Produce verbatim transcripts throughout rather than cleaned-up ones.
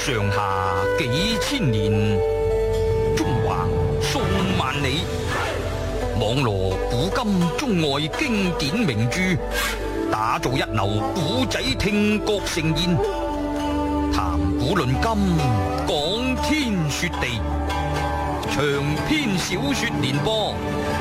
上下幾千年，中橫數萬里，網羅古今中外經典名著，打造一流古仔聽覺盛宴，談古論今，講天說地，長篇小說連播。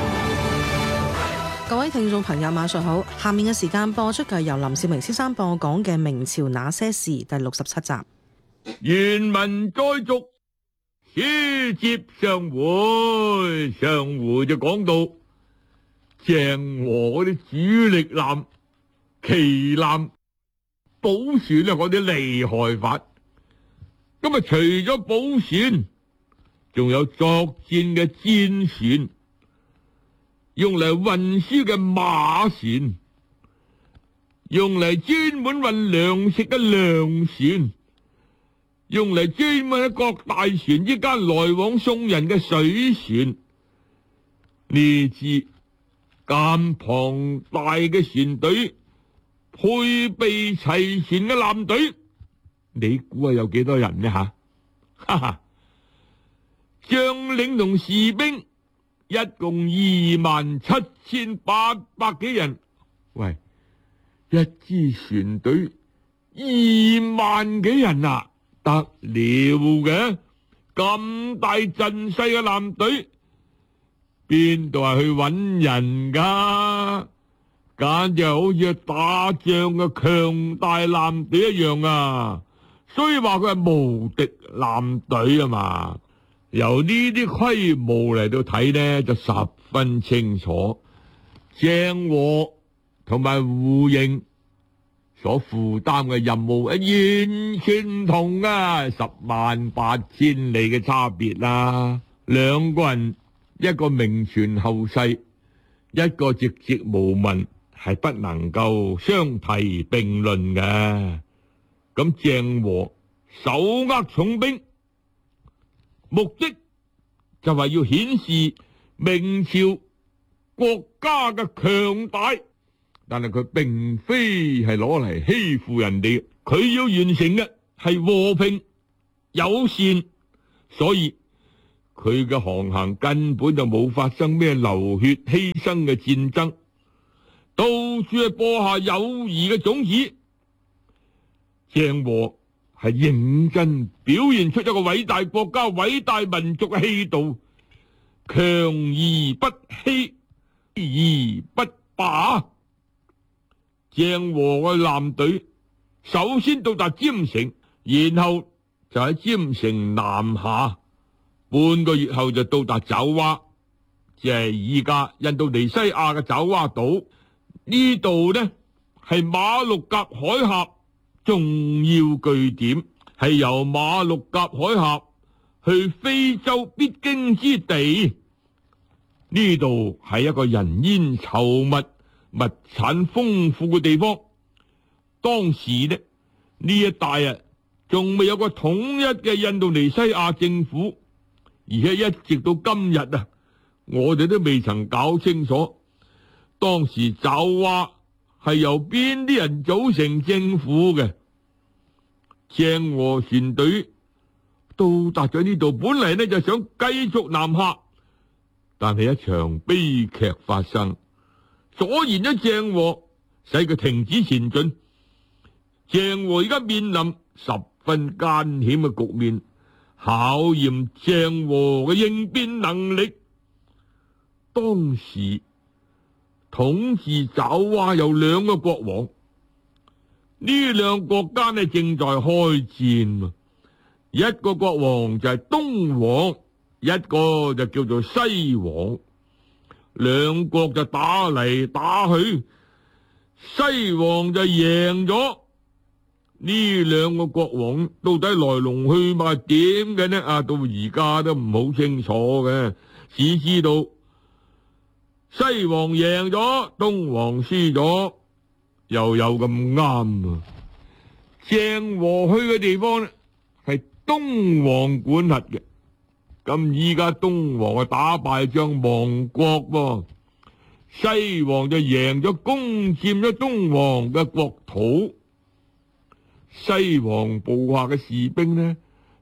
各位聽眾朋友晚上好，下面嘅時間播出嘅由林兆明先生播講嘅《明朝那些事》第六十七集。 原文再續，書接上回，上回就講到鄭和嗰啲主力艦、旗艦、寶船咧，嗰啲厲害法。咁啊，除咗寶船，仲有作戰嘅戰船，用嚟運輸嘅馬船，用嚟專門運糧食嘅糧船，用嚟專門喺各大船之間來往送人嘅水船。呢支咁龐大嘅船隊，配備齊全嘅艦隊，你估下有幾多人呢？吓，哈哈！將領同士兵一共二萬七千八百幾人。喂，一支船隊二萬幾人啊，得了嘅？咁大陣勢嘅艦隊，邊度係去揾人噶？簡直好似打仗嘅強大艦隊一樣啊！所以話佢係無敵艦隊啊嘛。由呢啲規模嚟到睇呢，就十分清楚。鄭和同埋胡應所負擔嘅任務完全唔同啊，十萬八千里嘅差別啦。兩個人，一個名存後世，一個寂寂無聞，係不能夠相提並論嘅。咁鄭和手握重兵，目的就係要顯示明朝國家嘅強大，但係佢並非係攞嚟欺負人哋，佢要完成嘅係和平友善，所以佢嘅航行根本就冇發生咩流血犧牲嘅戰爭，到處係播下友誼嘅種子。鄭和係認真表現出一個偉大國家、偉大民族嘅氣度，強而不欺，欺而不霸。鄭和嘅艦隊首先到達占城，然後就喺占城南下，半個月後就到達爪哇，即係依家印度尼西亞嘅爪哇島。呢度呢係馬六甲海峽重要據點，係由馬六甲海峽去非洲必經之地。呢度係一個人煙稠密、物產豐富嘅地方。當時呢，呢一帶啊，仲未有個統一嘅印度尼西亞政府，而且一直到今日啊，我哋都未曾搞清楚當時爪哇係由邊啲人組成政府嘅。鄭和船隊到達咗呢度，本嚟呢就想繼續南下，但係一場悲劇發生，阻延咗鄭和，使佢停止前進。鄭和而家面臨十分艱險嘅局面，考驗鄭和嘅應變能力。當時統治爪哇有兩個國王，呢兩個國家呢正在開戰，一個國王就係東王，一個就叫做西王。兩國就打嚟打去，西王就贏咗。呢兩個國王到底來龍去脈點嘅呢？啊，到而家都唔好清楚嘅，只知道西王贏咗，東王輸咗，又有咁啱啊！鄭和去嘅地方呢，係東王管轄嘅，咁依家東王啊打敗仗亡國噃，西王就贏咗，攻佔咗東王嘅國土。西王部下嘅士兵呢，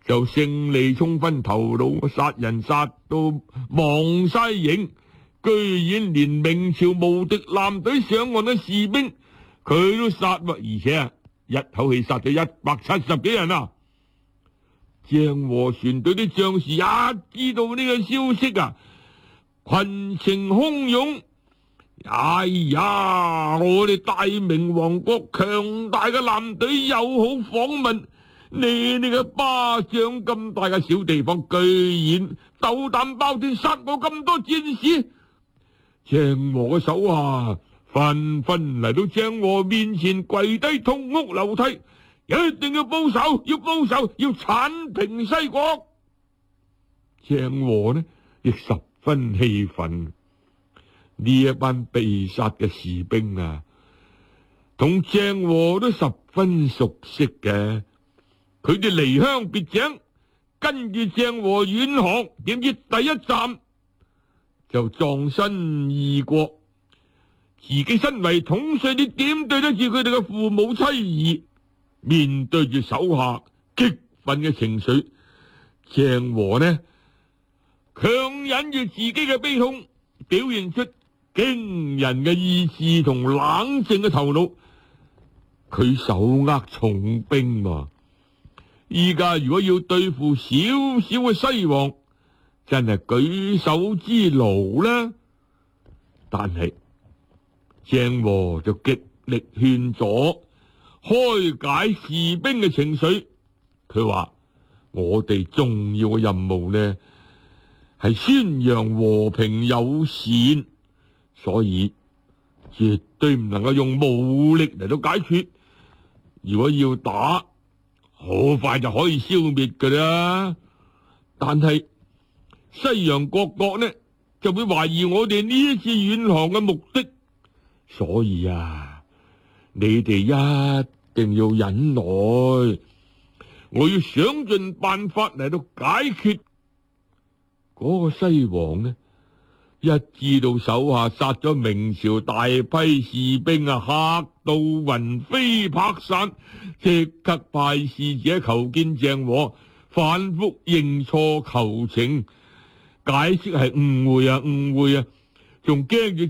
就勝利沖昏頭腦，殺人殺到忘晒影，居然連明朝無敵艦隊上岸嘅士兵佢都殺喎，而且啊一口氣殺咗一百七十幾人啊！鄭和船隊啲將士一知道呢個消息啊，群情洶湧。哎呀！我哋大明王國強大嘅艦隊友好訪問，你哋嘅巴掌咁大嘅小地方，居然鬥膽包天殺我咁多戰士！鄭和嘅手下紛紛嚟到鄭和面前跪低痛哭流涕，一定要報仇，要報仇，要鏟平西國。鄭和呢亦十分氣憤。呢一班被殺嘅士兵啊，同鄭和都十分熟悉嘅，佢哋離鄉別井，跟住鄭和遠航，點知第一站就葬身異國，自己身為統帥，你點對得住佢哋嘅父母妻兒？面對住手下激憤嘅情緒，鄭和呢強忍住自己嘅悲痛，表現出驚人嘅意志同冷靜嘅頭腦，佢手握重兵嘛。依家如果要對付小小嘅西王，真係舉手之勞啦。但係鄭和就極力勸阻，開解士兵嘅情緒。佢話：我哋重要嘅任務呢，係宣揚和平友善。所以絕對唔能夠用武力嚟到解決，如果要打，好快就可以消滅㗎啦。但係西洋各國呢就會懷疑我哋呢一次遠航嘅目的，所以啊，你哋一定要忍耐，我要想盡辦法嚟到解決。嗰個西王呢，一知道手下殺咗明朝大批士兵啊，嚇到魂飛魄散，即刻派使者求見鄭和，反覆認錯求情，解釋係誤會啊誤會啊，仲驚住